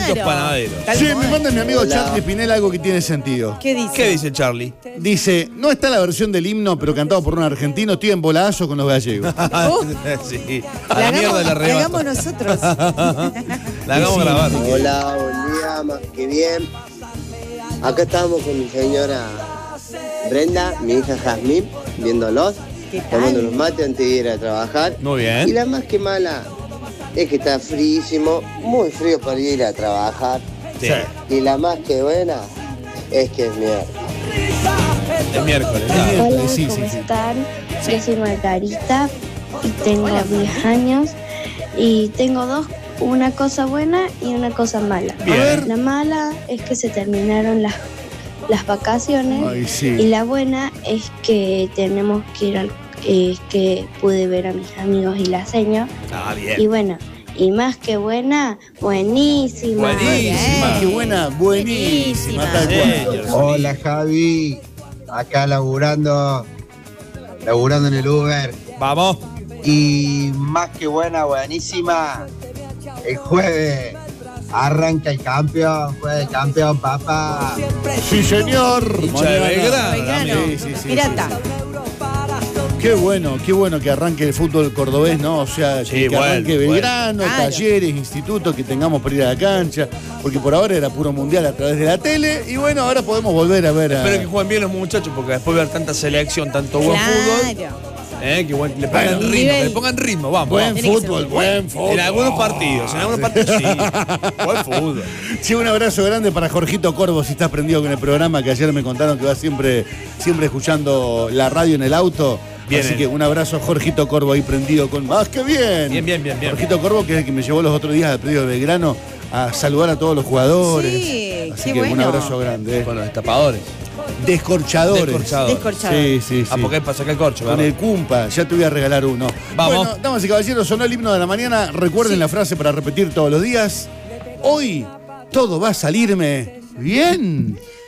muchos panaderos. Sí, me manda mi amigo Charlie Pinel algo que tiene sentido. ¿Qué dice? ¿Qué dice Charlie? Dice, no está la versión del himno, pero cantado por un argentino, estoy en boladazo con los gallegos. Sí. A la mierda de la La reba. hagamos nosotros. La hagamos grabar. Hola, buen día, más que bien. Acá estamos con mi señora Brenda, mi hija Jazmín, viéndolos, ¿Qué tal? tomando unos mates antes de ir a trabajar. Muy Y bien. la más que mala es que está fríísimo, muy frío para ir a trabajar. Sí. Y la más que buena es que es miércoles. Es miércoles. Hola, Sí, ¿cómo sí, sí. están? Yo soy Margarita y tengo 10 años y tengo una cosa buena y una cosa mala. Bien. La mala es que se terminaron las vacaciones Ay, sí. y la buena es que tenemos que ir que pude ver a mis amigos y la seño. Ah, Y bien. bueno, y más que buena, buenísima. Buenísima. Qué buena, buenísima. Tal cual. Hola Javi, acá laburando en el Uber. Vamos. Y más que buena, buenísima, el jueves arranca el campeón, jueves el campeón, papá. Sí, señor. Hincha de Belgrano. Belgrano. Sí, Pirata. Qué bueno que arranque el fútbol cordobés, ¿no? O sea, Sí, que arranque bueno. Belgrano, Claro. talleres, institutos, que tengamos para ir a la cancha, porque por ahora era puro mundial a través de la tele, y bueno, ahora podemos volver a ver a... Espero que jueguen bien los muchachos, porque después de ver tanta selección, tanto buen fútbol, Claro. que le Bueno, pongan ritmo, nivel. que le pongan ritmo, vamos. Buen vamos. Tiene que fútbol, ser buen fútbol. En algunos partidos sí. Buen fútbol. Sí, un abrazo grande para Jorgito Corvo, si estás prendido con el programa, que ayer me contaron que va siempre escuchando la radio en el auto. Bien, Así que un abrazo a Jorgito Corvo ahí prendido con... ¡Ah, qué bien! Bien. Jorgito Corvo, que es el que me llevó los otros días al predio de Belgrano a saludar a todos los jugadores. Sí, Así qué que un bueno. abrazo grande. Con los destapadores. Descorchadores. Descorchador. Sí. Ah, porque es para sacar el corcho, Con ¿verdad? el Cumpa, ya te voy a regalar uno. Vamos. Bueno, damas y caballeros, sonó el himno de la mañana. Recuerden la frase para repetir todos los días. Hoy todo va a salirme bien.